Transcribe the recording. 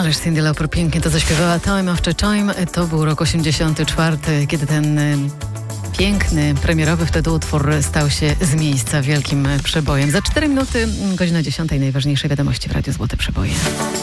Ależ Cyndi Lauper pięknie to zaśpiewała. Time After Time. To był rok 84, kiedy ten piękny, premierowy wtedy utwór stał się z miejsca wielkim przebojem. Za 4 minuty, godzina 10, najważniejsze wiadomości w Radiu Złote Przeboje.